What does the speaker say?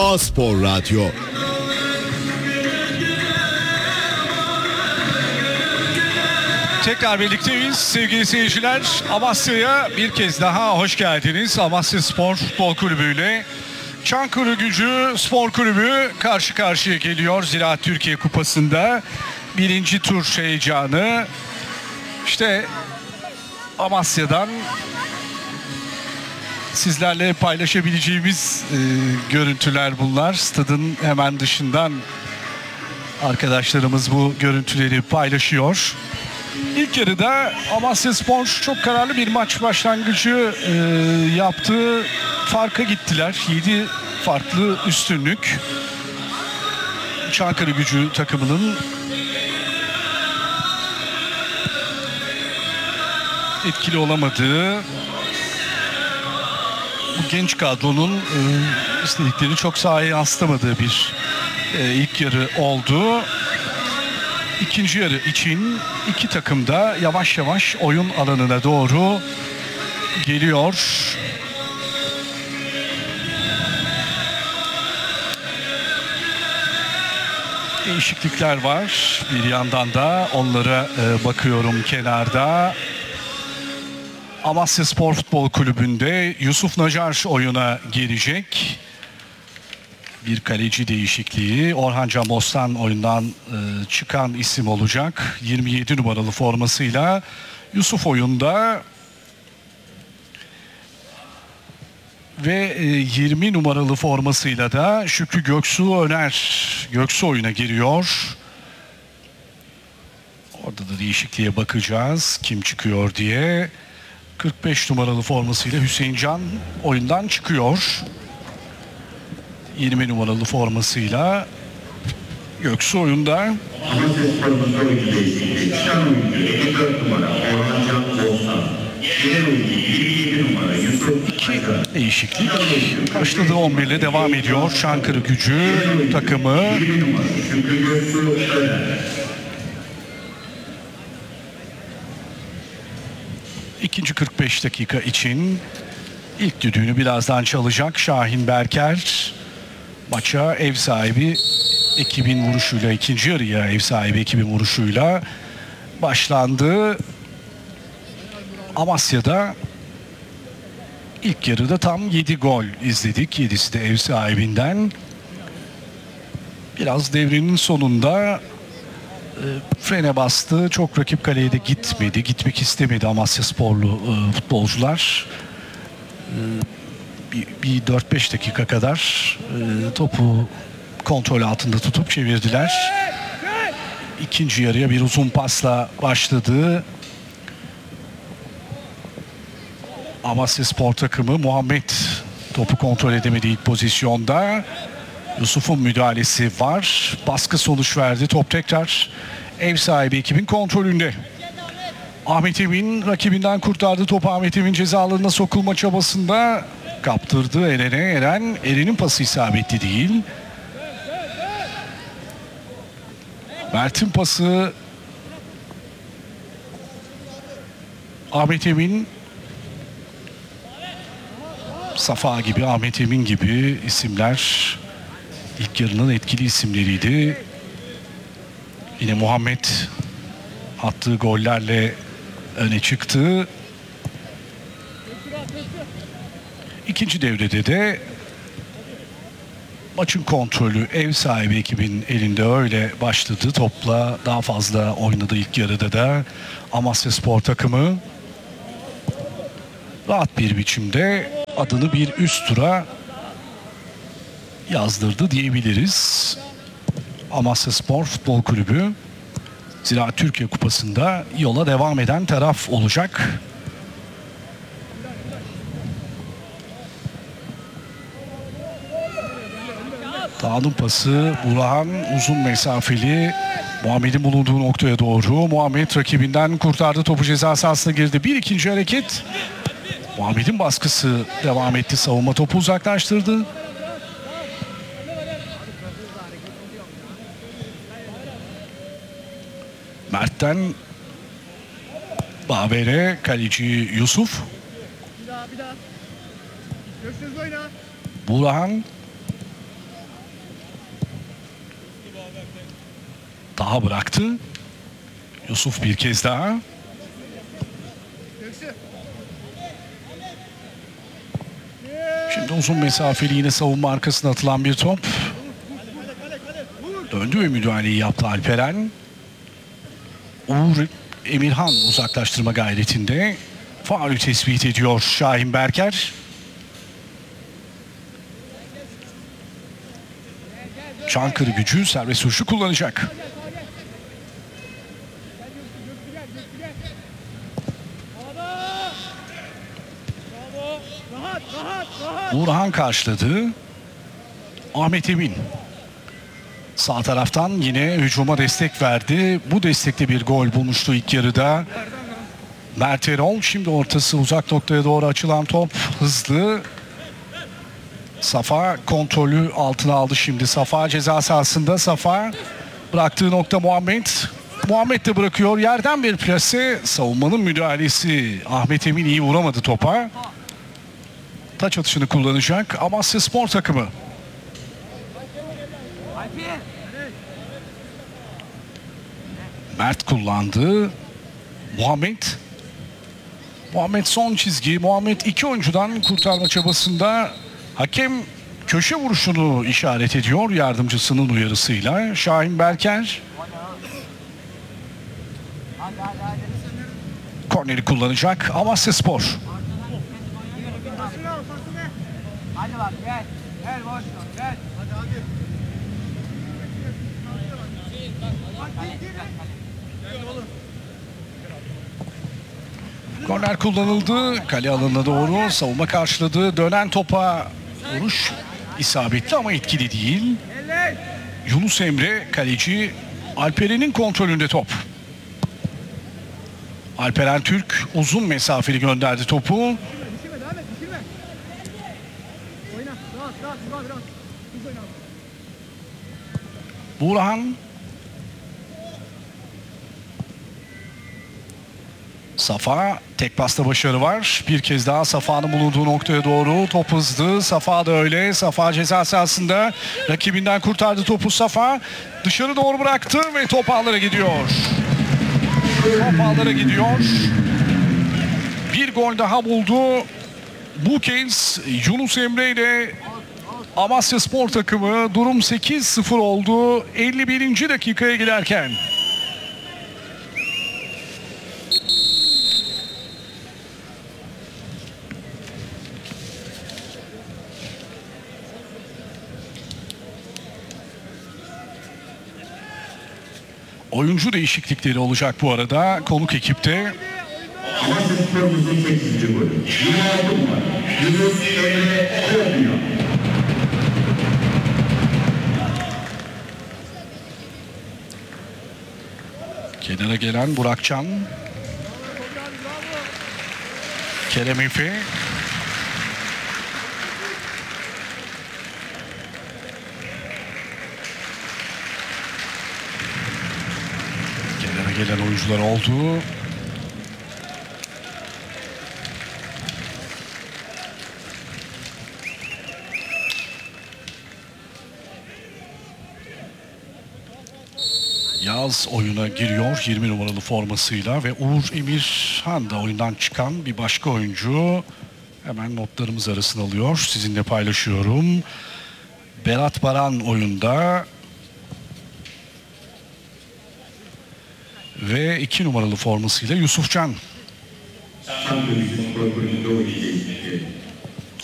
A-Spor Radyo. Tekrar birlikteyiz sevgili seyirciler. Amasya'ya bir kez daha hoş geldiniz. Amasya Spor Futbol Kulübü ile Çankırıgücü Spor Kulübü karşı karşıya geliyor. Ziraat Türkiye Kupası'nda birinci tur heyecanı. İşte Amasya'dan sizlerle paylaşabileceğimiz görüntüler bunlar. Stadın hemen dışından arkadaşlarımız bu görüntüleri paylaşıyor. İlk yarıda Amasyaspor çok kararlı bir maç başlangıcı yaptı. Farka gittiler. 7 farklı üstünlük. Çankırıgücü takımının etkili olamadığı, bu genç kadronun istediklerini çok sahaya yansıtamadığı bir ilk yarı oldu. İkinci yarı için iki takım da yavaş yavaş oyun alanına doğru geliyor. Değişiklikler var. Bir yandan da onlara bakıyorum kenarda. Amasya Spor Futbol Kulübü'nde Yusuf Nacar oyuna girecek. Bir kaleci değişikliği. Orhan Camos'tan oyundan çıkan isim olacak. 27 numaralı formasıyla Yusuf oyunda. Ve 20 numaralı formasıyla da Şükrü Göksu Öner. Göksu oyuna giriyor. Orada da değişikliğe bakacağız. Kim çıkıyor diye. 45 numaralı formasıyla Hüseyin Can oyundan çıkıyor. 20 numaralı formasıyla Göksu oyunda. İki değişiklik. Başladığı 11 ile devam ediyor Çankırıgücü takımı. İkinci 45 dakika için ilk düdüğünü birazdan çalacak Şahin Berker. Maça ev sahibi ekibin vuruşuyla, ikinci yarıya ev sahibi ekibin vuruşuyla başlandı. Amasya'da ilk yarıda tam 7 gol izledik. 7'si de ev sahibinden. Biraz devrenin sonunda frene bastı. Çok rakip kaleye de gitmedi. Gitmek istemedi Amasya sporlu futbolcular. Bir 4-5 dakika kadar topu kontrol altında tutup çevirdiler. İkinci yarıya bir uzun pasla başladı. Amasya Spor takımı. Muhammed topu kontrol edemedi ilk pozisyonda. Yusuf'un müdahalesi var. Baskı sonuç verdi. Top tekrar ev sahibi ekibin kontrolünde. Ahmet Emin rakibinden kurtardı topu. Ahmet Emin ceza alanına sokulma çabasında kaptırdı Eren'e. Eren'in pası isabetli değil. Mert'in pası. Ahmet Emin, Safa gibi, Ahmet Emin gibi isimler ilk yarının etkili isimleriydi. Yine Muhammed attığı gollerle öne çıktı. İkinci devrede de maçın kontrolü ev sahibi ekibin elinde, öyle başladı. Topla daha fazla oynadı ilk yarıda da Amasya Spor takımı. Rahat bir biçimde adını bir üst tura yazdırdı diyebiliriz. Amasya Spor Futbol Kulübü Ziraat Türkiye Kupası'nda yola devam eden taraf olacak. Dağ'ın pası, Burhan uzun mesafeli Muhammed'in bulunduğu noktaya doğru. Muhammed rakibinden kurtardı, topu ceza sahasına girdi. Bir ikinci hareket. Muhammed'in baskısı devam etti. Savunma topu uzaklaştırdı. Mert'ten Baver'e, kaleci Yusuf. Burhan Daha bıraktı. Yusuf bir kez daha. Şimdi uzun mesafeli yine savunma arkasına atılan bir top. Döndü ve müdahaleyi yaptı Alperen. Uğur Emirhan uzaklaştırma gayretinde. Faulü tespit ediyor Şahin Berker. Çankırı Gücü serbest vuruşu kullanacak. Burhan karşıladı. Ahmet Emin. Sağ taraftan yine hücuma destek verdi. Bu destekte bir gol bulmuştu ilk yarıda. Mert Erol, şimdi ortası uzak noktaya doğru açılan top hızlı. Safa kontrolü altına aldı şimdi. Safa ceza sahasında. Safa bıraktığı nokta Muhammed. Muhammed de bırakıyor. Yerden bir plase. Savunmanın müdahalesi. Ahmet Emin iyi vuramadı topa. Taç atışını kullanacak Amasya Spor takımı. Mert kullandı. Muhammed son çizgi. Muhammed iki oyuncudan kurtarma çabasında. Hakem köşe vuruşunu işaret ediyor yardımcısının uyarısıyla. Şahin Berker korneri kullanacak Amasya Spor. Hadi bak gel. Gel boş ver. Gel. Hadi. Korner kullanıldı. Kale alanına doğru savunma karşıladı. Dönen topa vuruş isabetli ama etkili değil. Yunus Emre kaleci Alperen'in kontrolünde top. Alperen Türk uzun mesafeli gönderdi topu. Burhan. Safa tek pasta başarı var. Bir kez daha Safa'nın bulunduğu noktaya doğru top hızlı. Safa da öyle. Safa ceza sahasında rakibinden kurtardı topu Safa. Dışarı doğru bıraktı ve top ağlara gidiyor. Top ağlara gidiyor. Bir gol daha buldu. Bu kez Yunus Emre ile Amasya Spor takımı. Durum 8-0 oldu 51. dakikaya giderken. Oyuncu değişiklikleri olacak bu arada konuk ekipte. Amasya Spor'umuzun 8. golü. 26 numara. Yunus Emre Konya. Kenara gelen Burakcan. Kerem Efe. Kenara gelen oyuncular oldu. Yaz oyuna giriyor 20 numaralı formasıyla ve Uğur Emirhan da oyundan çıkan bir başka oyuncu. Hemen notlarımız arasına alıyor. Sizinle paylaşıyorum. Berat Baran oyunda. Ve 2 numaralı formasıyla Yusufcan. Çankırı Spor Kulübü'nde oynayacak.